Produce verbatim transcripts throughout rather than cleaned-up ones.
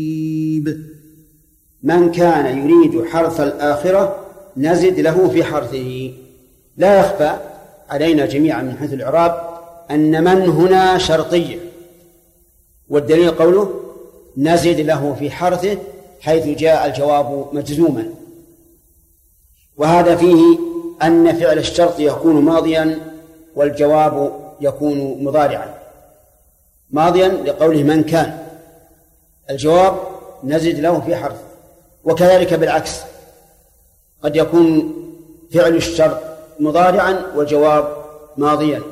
من كان يريد حرث الآخرة نزد له في حرثه. لا يخفى علينا جميعا من حيث الإعراب أن من هنا شرطية، والدليل قوله نزد له في حرثه حيث جاء الجواب مجزوما، وهذا فيه أن فعل الشرط يكون ماضيا والجواب يكون مضارعا. ماضيا لقوله من كان، الجواب نزد له في حرثه. وكذلك بالعكس قد يكون فعل الشرط مضارعا والجواب ماضيا،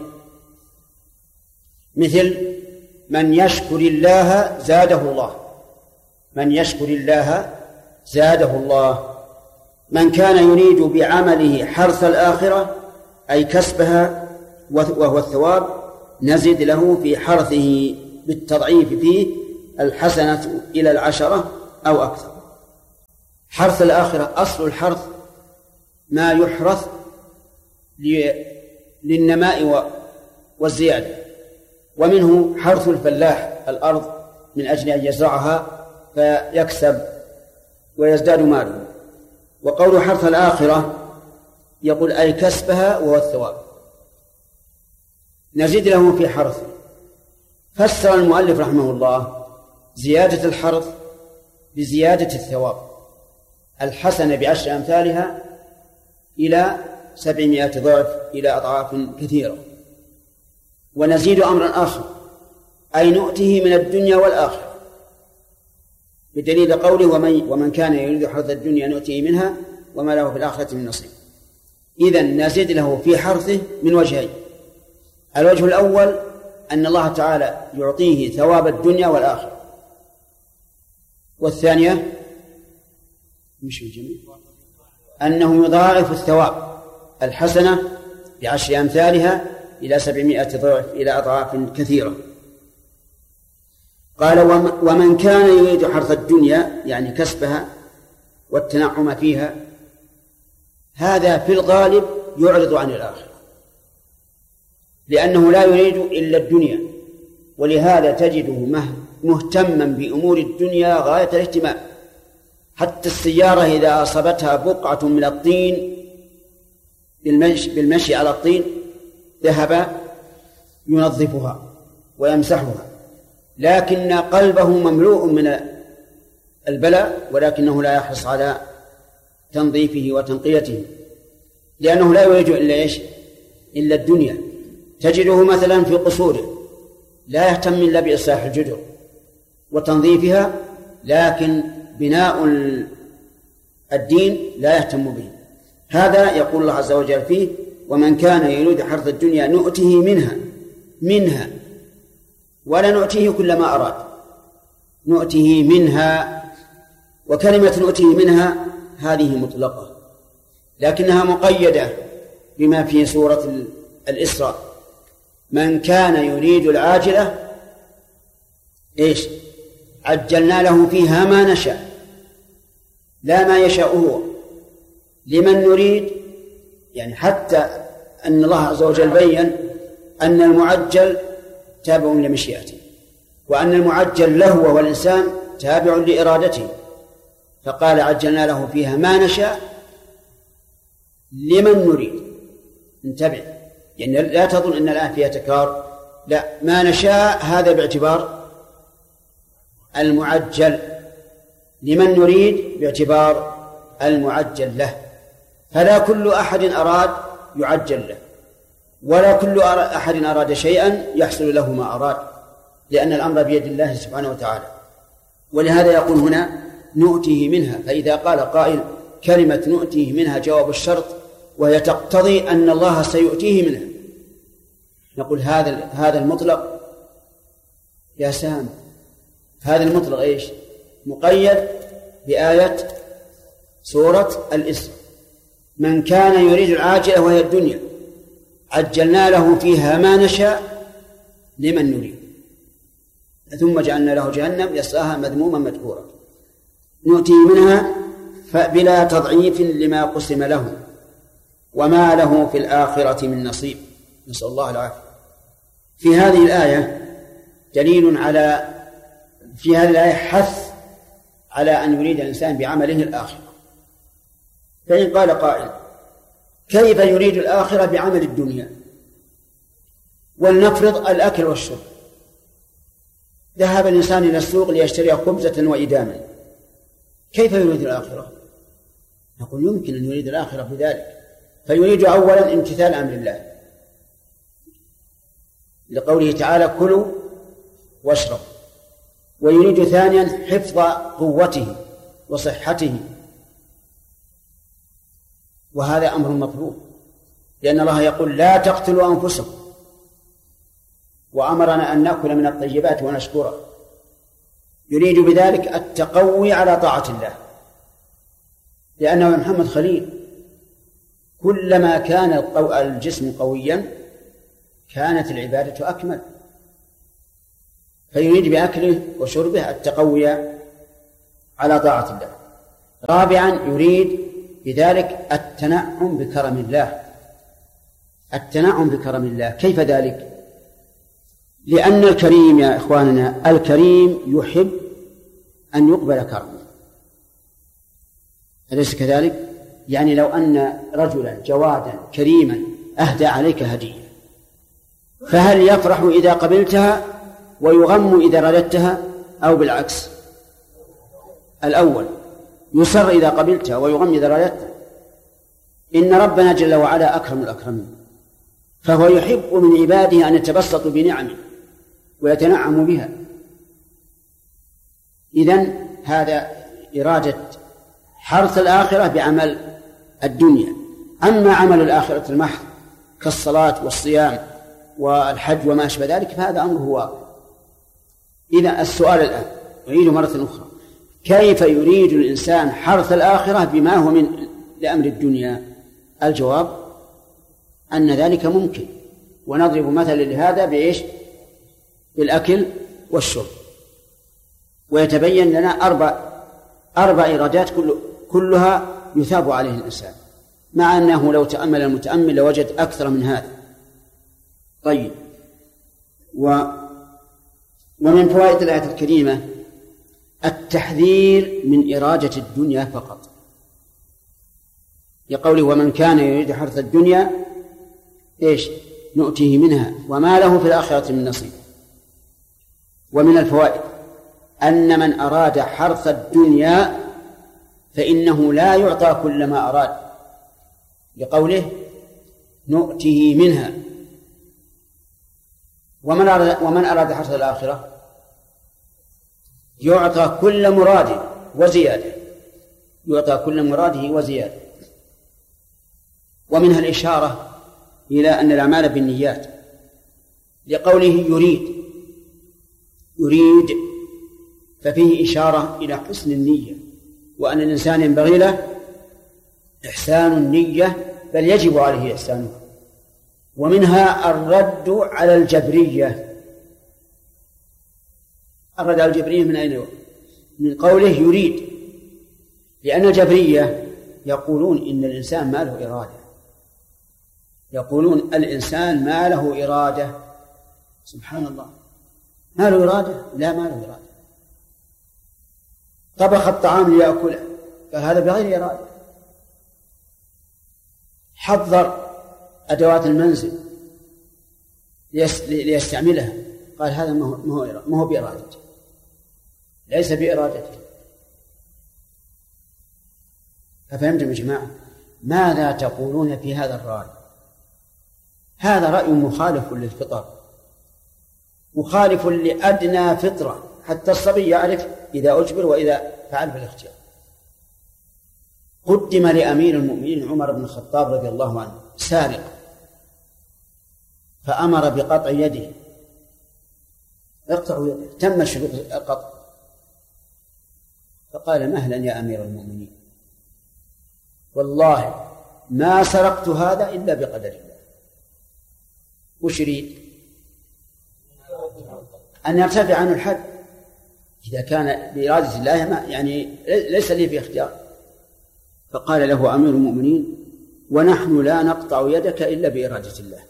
مثل من يشكر الله زاده الله. من يشكر الله زاده الله. من كان يريد بعمله حرث الآخرة أي كسبها وهو الثواب نزد له في حرثه بالتضعيف فيه الحسنة إلى العشرة أو أكثر. حرث الآخرة أصل الحرث ما يحرث للنماء والزيادة، ومنه حرث الفلاح الأرض من أجل أن يزرعها فيكسب ويزداد ماله. وقول حرث الآخرة يقول أي كسبها وهو الثواب نزيد له في حرث. فسر المؤلف رحمه الله زيادة الحرث بزيادة الثواب، الحسنة بعشر أمثالها إلى سبعمائة ضعف إلى أضعاف كثيرة. ونزيد أمرا آخر أي نؤته من الدنيا والآخرة، بدليل قوله ومن, ومن كان يريد حرث الدنيا نؤته منها وما له في الآخرة من نصيب. إذن نزيد له في حرثه من وجهين: الوجه الأول أن الله تعالى يعطيه ثواب الدنيا والآخرة، والثانية مش الجميع أنه يضاعف الثواب الحسنة بعشر أمثالها إلى سبعمائة ضعف إلى أضعاف كثيرة. قال ومن كان يريد حرث الدنيا يعني كسبها والتنعم فيها، هذا في الغالب يعرض عن الآخرة لأنه لا يريد إلا الدنيا، ولهذا تجده مهتما بأمور الدنيا غاية الاهتمام. حتى السيارة إذا أصابتها بقعة من الطين بالمشي, بالمشي على الطين ذهب ينظفها ويمسحها، لكن قلبه مملوء من البلاء ولكنه لا يحرص على تنظيفه وتنقيته لأنه لا يريد إلا إيش؟ إلا الدنيا. تجده مثلا في قصوره لا يهتم إلا بإصلاح الجدر وتنظيفها، لكن بناء الدين لا يهتم به. هذا يقول الله عز وجل فيه ومن كان يريد حرث الدنيا نؤته منها منها ولا نؤتيه كل ما أراد، نؤته منها. وكلمة نؤته منها هذه مطلقة لكنها مقيدة بما في سورة الإسراء: من كان يريد العاجلة إيش؟ عجلنا له فيها ما نشاء، لا ما يشاء هو لمن نريد. يعني حتى أن الله عز وجل بيّن أن المعجل تابع لمشيئته، وأن المعجل له وهو الإنسان تابع لإرادته، فقال عجلنا له فيها ما نشاء لمن نريد. انتبه، يعني لا تظن أن الآن فيها تكرار، لا، ما نشاء هذا باعتبار المعجل، لمن نريد باعتبار المعجل له. فلا كل أحد أراد يعجل له، ولا كل أحد أراد شيئا يحصل له ما أراد، لأن الأمر بيد الله سبحانه وتعالى. ولهذا يقول هنا نؤتيه منها. فإذا قال قائل كلمة نؤتيه منها جواب الشرط وهي تقتضي أن الله سيؤتيه منها، نقول هذا هذا المطلق يا سام، هذا المطلق إيش؟ مقيد بآية سورة الإسراء: من كان يريد العاجلة وهي الدنيا عجلنا له فيها ما نشاء لمن نريد ثم جعلنا له جهنم يصلاها مذموما مدحورا. نؤتي منها بلا تضعيف لما قسم له وما له في الآخرة من نصيب، نسأل الله العافية. في هذه الآية دليل على في هذه الآية حث على أن يريد الإنسان بعمله الآخرة. فإن قال قائل كيف يريد الآخرة بعمل الدنيا؟ ولنفرض الأكل والشرب، ذهب الإنسان إلى السوق ليشتري خبزة وإداما، كيف يريد الآخرة؟ نقول يمكن أن يريد الآخرة بذلك، فيريد أولا امتثال أمر الله لقوله تعالى كلوا واشربوا، ويريد ثانيا حفظ قوته وصحته، وهذا أمر مطلوب، لأن الله يقول لا تقتلوا أنفسكم، وأمرنا أن نأكل من الطيبات ونشكره. يريد بذلك التقوي على طاعة الله، لأنه محمد خليل كلما كان الجسم قويا كانت العبادة أكمل، فيريد بأكله وشربه التقوي على طاعة الله. رابعا يريد بذلك التنعم بكرم الله. التنعم بكرم الله كيف ذلك؟ لأن الكريم يا إخواننا الكريم يحب أن يقبل كرمه، أليس كذلك؟ يعني لو أن رجلا جوادا كريما أهدى عليك هدية، فهل يفرح إذا قبلتها ويغم إذا رددتها، أو بالعكس؟ الأول يسر إذا قبلتها ويغم إذا رددتها. إن ربنا جل وعلا أكرم الأكرمين، فهو يحب من عباده أن يتبسطوا بنعمه ويتنعموا بها. إذن هذا إرادة حرث الآخرة بعمل الدنيا. أما عمل الآخرة المحض كالصلاة والصيام والحج وما أشبه ذلك فهذا أمره واقع. إذن السؤال الآن أعيد مرة أخرى، كيف يريد الإنسان حرث الآخرة بما هو من لأمر الدنيا؟ الجواب أن ذلك ممكن، ونضرب مثلا لهذا بإيش؟ بالأكل والشرب. ويتبين لنا أربع أربع إرادات كل كلها يثاب عليه الإنسان، مع أنه لو تأمل المتأمل لوجد أكثر من هذا. طيب، و ومن فوائد الآية الكريمة التحذير من إرادة الدنيا فقط، لقوله ومن كان يريد حرث الدنيا إيش نؤتيه منها وما له في الآخرة من نصيب. ومن الفوائد أن من أراد حرث الدنيا فإنه لا يعطى كل ما أراد، لقوله نؤتيه منها. ومن أراد, ومن أراد حرث الآخرة يعطى كل مراد وزيادة، يعطى كل مراده وزيادة. ومنها الإشارة إلى أن الأعمال بالنيات، لقوله يريد يريد ففيه إشارة إلى حسن النية، وأن الإنسان ينبغي له إحسان النية، بل يجب عليه إحسانه. ومنها الرد على الجبرية. الرد على الجبرية من أين؟ من قوله يريد، لأن الجبرية يقولون إن الإنسان ما له إرادة، يقولون الإنسان ما له إرادة. سبحان الله، ما له إرادة؟ لا، ما له إرادة. طبخ الطعام ليأكله، قال هذا بغير إرادة. حضر أدوات المنزل ليستعملها، قال هذا ما هو بإرادته، ليس بإرادته. ففهمتم يا جماعة؟ ماذا تقولون في هذا الرأي؟ هذا رأي مخالف للفطر، مخالف لأدنى فطرة، حتى الصبي يعرف إذا أجبر وإذا فعل بالاختيار. قدم لأمير المؤمنين عمر بن الخطاب رضي الله عنه سارق، فأمر بقطع يده، اقطعوا يده، تم شروط القطع. فقال مهلا يا أمير المؤمنين، والله ما سرقت هذا إلا بقدر الله. وش يريد؟ أن يرتفع عنه الحد. إذا كان بإرادة الله ما يعني ليس لي في اختيار. فقال له أمير المؤمنين ونحن لا نقطع يدك إلا بإرادة الله.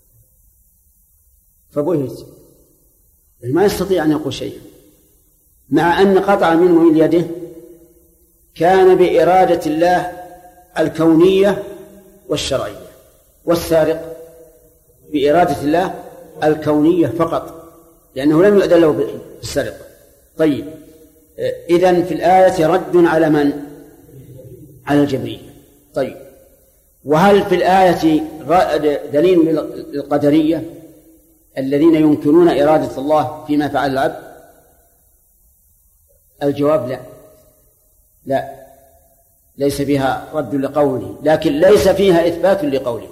فبهت، ما يستطيع أن يقول شيئا، مع أن قطع منه يده كان بإرادة الله الكونية والشرعية، والسارق بإرادة الله الكونية فقط، لأنه لم يؤذن له بالسرقة. طيب، إذن في الآية رد على من؟ على الجبرية. طيب، وهل في الآية دليل للقدرية الذين ينكرون إرادة الله فيما فعل العبد؟ الجواب لا، لا، ليس فيها رد لقوله، لكن ليس فيها إثبات لقوله،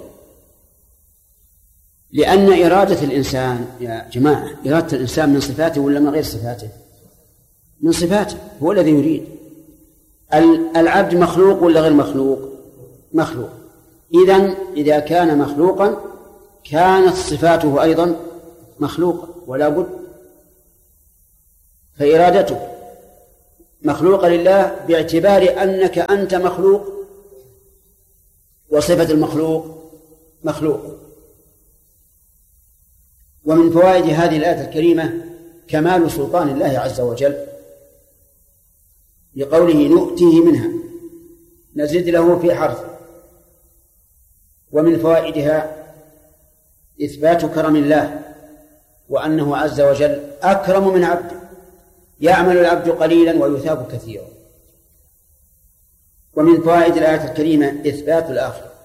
لأن إرادة الإنسان يا جماعة، إرادة الإنسان من صفاته ولا من غير صفاته؟ من صفاته، هو الذي يريد. العبد مخلوق ولا غير مخلوق؟ مخلوق. إذن إذا كان مخلوقا كانت صفاته أيضا مخلوقة ولا بد، فإرادته مخلوقة لله باعتبار أنك أنت مخلوق، وصفة المخلوق مخلوق. ومن فوائد هذه الآية الكريمة كمال سلطان الله عز وجل، لقوله نؤتيه منها نزد له في حرثه. ومن فوائدها إثبات كرم الله، وأنه عز وجل أكرم من عبده، يعمل العبد قليلا ويثاب كثيرا. ومن فوائد الآية الكريمة إثبات الآخرة،